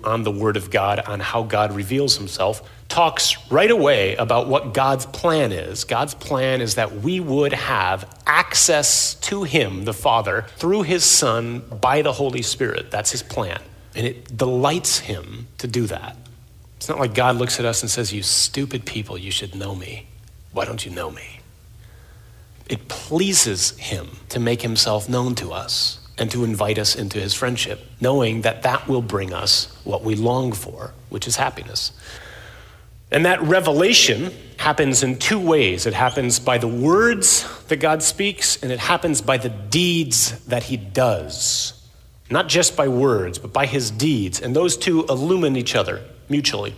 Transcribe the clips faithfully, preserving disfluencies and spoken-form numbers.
on the Word of God, on how God reveals himself, talks right away about what God's plan is. God's plan is that we would have access to him, the Father, through his Son by the Holy Spirit. That's his plan. And it delights him to do that. It's not like God looks at us and says, you stupid people, you should know me. Why don't you know me? It pleases him to make himself known to us and to invite us into his friendship, knowing that that will bring us what we long for, which is happiness. And that revelation happens in two ways. It happens by the words that God speaks, and it happens by the deeds that he does. Not just by words, but by his deeds. And those two illumine each other mutually.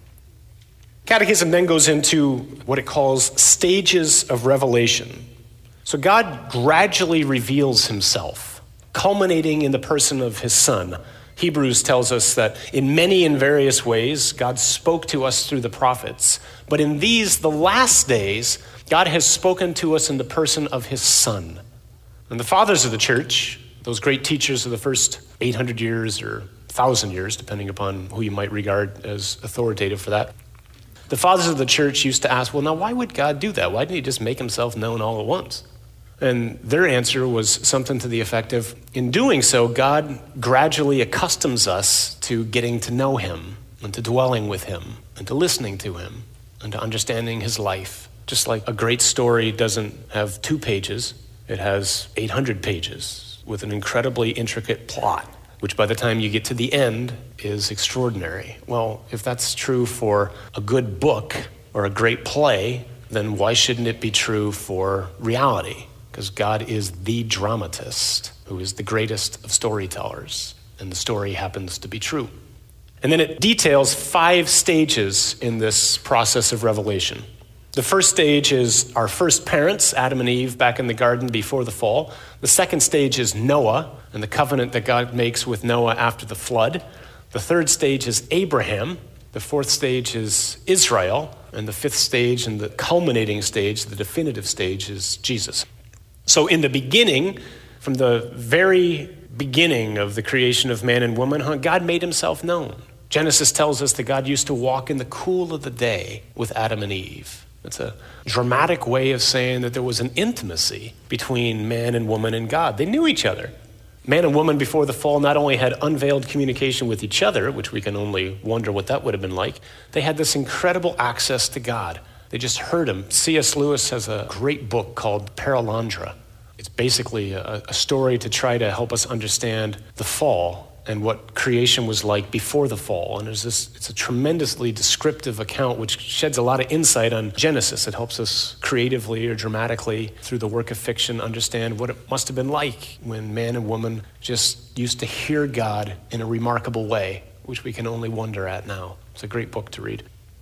Catechism then goes into what it calls stages of revelation. So God gradually reveals himself, culminating in the person of his Son. Hebrews tells us that in many and various ways, God spoke to us through the prophets. But in these, the last days, God has spoken to us in the person of his Son. And the fathers of the church, those great teachers of the first eight hundred years or one thousand years, depending upon who you might regard as authoritative for that, the fathers of the church used to ask, well, now why would God do that? Why didn't he just make himself known all at once? And their answer was something to the effect of, in doing so, God gradually accustoms us to getting to know him and to dwelling with him and to listening to him and to understanding his life. Just like a great story doesn't have two pages, it has eight hundred pages with an incredibly intricate plot, which by the time you get to the end is extraordinary. Well, if that's true for a good book or a great play, then why shouldn't it be true for reality? Because God is the dramatist who is the greatest of storytellers, and the story happens to be true. And then it details five stages in this process of revelation. The first stage is our first parents, Adam and Eve, back in the garden before the fall. The second stage is Noah and the covenant that God makes with Noah after the flood. The third stage is Abraham. The fourth stage is Israel. And the fifth stage and the culminating stage, the definitive stage, is Jesus. So in the beginning, from the very beginning of the creation of man and woman, huh, God made himself known. Genesis tells us that God used to walk in the cool of the day with Adam and Eve. It's a dramatic way of saying that there was an intimacy between man and woman and God. They knew each other. Man and woman before the fall not only had unveiled communication with each other, which we can only wonder what that would have been like, they had this incredible access to God. They just heard him. C S Lewis has a great book called Perelandra. It's basically a, a story to try to help us understand the fall and what creation was like before the fall. And there's this, it's a tremendously descriptive account which sheds a lot of insight on Genesis. It helps us creatively or dramatically through the work of fiction understand what it must have been like when man and woman just used to hear God in a remarkable way, which we can only wonder at now. It's a great book to read.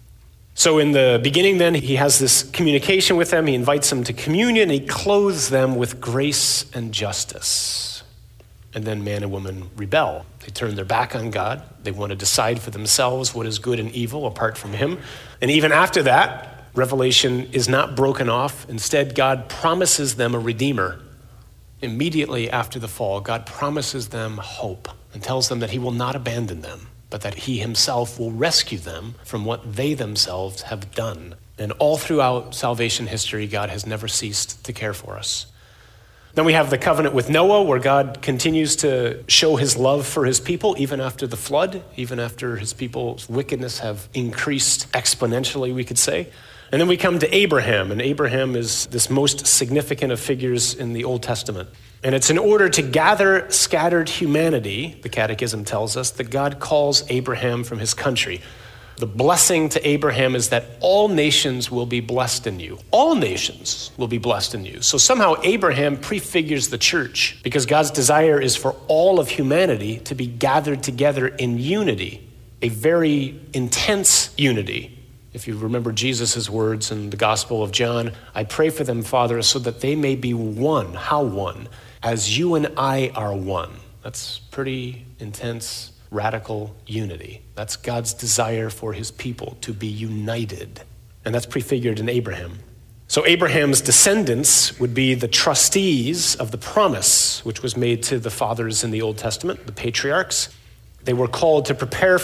So in the beginning then, he has this communication with them. He invites them to communion. He clothes them with grace and justice. And then man and woman rebel. They turn their back on God. They want to decide for themselves what is good and evil apart from him. And even after that, Revelation is not broken off. Instead, God promises them a redeemer. Immediately after the fall, God promises them hope and tells them that he will not abandon them, but that he himself will rescue them from what they themselves have done. And all throughout salvation history, God has never ceased to care for us. Then we have the covenant with Noah, where God continues to show his love for his people, even after the flood, even after his people's wickedness have increased exponentially, we could say. And then we come to Abraham, and Abraham is this most significant of figures in the Old Testament. And it's in order to gather scattered humanity, the Catechism tells us, that God calls Abraham from his country. The blessing to Abraham is that all nations will be blessed in you. All nations will be blessed in you. So somehow Abraham prefigures the church because God's desire is for all of humanity to be gathered together in unity, a very intense unity. If you remember Jesus' words in the Gospel of John, I pray for them, Father, so that they may be one. How one? As you and I are one. That's pretty intense, radical unity. That's God's desire for his people to be united. And that's prefigured in Abraham. So Abraham's descendants would be the trustees of the promise, which was made to the fathers in the Old Testament, the patriarchs. They were called to prepare